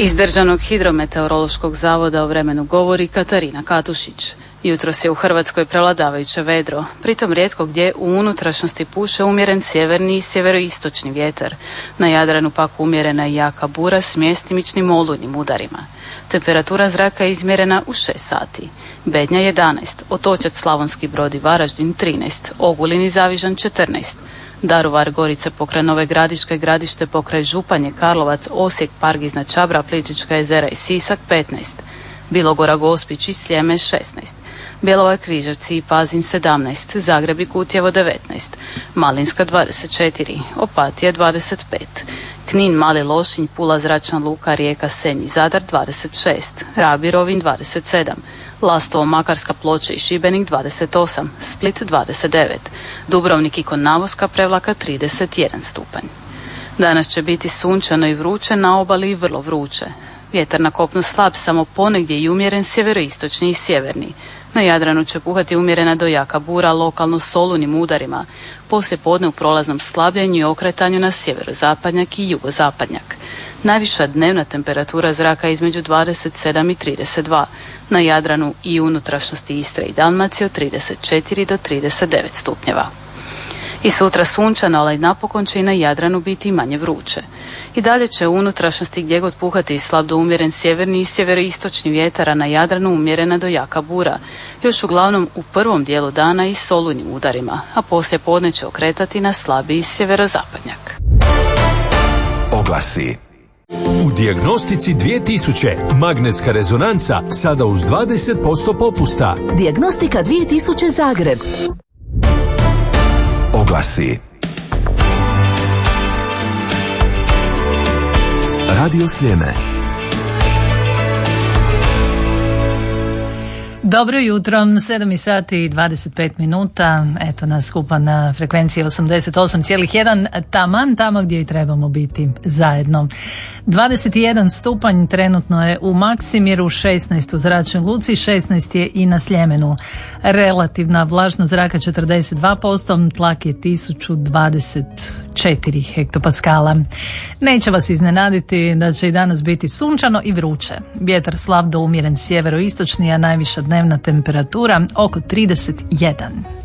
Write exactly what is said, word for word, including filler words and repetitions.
Iz Državnog hidrometeorološkog zavoda o vremenu govori Katarina Katušić. Jutros je u Hrvatskoj prevladavajuće vedro, pritom rijetko gdje u unutrašnjosti puše umjeren sjeverni i sjeveroistočni vjetar. Na Jadranu pak umjerena i jaka bura s mjestimičnim olujnim udarima. Temperatura zraka je izmjerena u šest sati. Bednja jedanaest, Otočac, Slavonski Brod i Varaždin trinaest, Ogulin i Zavižan četrnaest, Daruvar, Gorice pokraj Nove Gradiške, Gradište pokraj Županje, Karlovac, Osijek, Park iznad Čabra, Plitvička jezera i Sisak petnaest, Bilogora, Gospić i Sljeme šesnaest, Bjelovar, Križevci i Pazin sedamnaest, Zagreb i Kutjevo devetnaest, Malinska dvadeset četiri, Opatija dvadeset pet, Knin, Mali Lošinj, Pula, Zračna luka, Rijeka, Senj i Zadar dvadeset šest, Rab i Rovinj dvadeset sedam, Lastovo, Makarska, Ploče i Šibenik dvadeset osam, Split dvadeset devet, Dubrovnik i Konavoska, Prevlaka trideset jedan stupanj. Danas će biti sunčano i vruće, na obali i vrlo vruće. Vjetar na kopnu slab, samo ponegdje i umjeren sjeveroistočni i sjeverni. Na Jadranu će puhati umjerena do jaka bura, lokalno s olujnim udarima. Poslije podne u prolaznom slabljenju i okretanju na sjeverozapadnjak i jugozapadnjak. Najviša dnevna temperatura zraka između dvadeset sedam i trideset dva. Na Jadranu i unutrašnjosti Istre i Dalmacije od trideset četiri do trideset devet stupnjeva. I sutra sunčano, ali napokon će i na Jadranu biti manje vruće. I dalje će u unutrašnjosti gdje god puhati slab do umjeren sjeverni i sjeveroistočni vjetar, a na Jadranu umjerena do jaka bura. Još uglavnom u prvom dijelu dana i s olujnim udarima, a poslije podne će okretati na slabiji sjeverozapadnjak. Oglasi. U Dijagnostici dvije tisuće magnetska rezonanca sada uz dvadeset posto popusta. Dijagnostika dvije tisuće Zagreb. Oglasi. Radio Sljeme. Dobro jutro, sedam sati i dvadeset pet minuta, eto nas skupa na frekvenciji osamdeset osam zarez jedan, taman tamo gdje i trebamo biti zajedno. dvadeset jedan stupanj trenutno je u Maksimiru, šesnaest u Zračnoj luci, šesnaest je i na Sljemenu. Relativna vlažnost zraka četrdeset dva posto, tlak je tisuću dvadeset četiri hektopaskala. Neće vas iznenaditi da će i danas biti sunčano i vruće. Vjetar slab do umjeren sjeveroistočni, a najviša dnevna temperatura oko trideset jedan.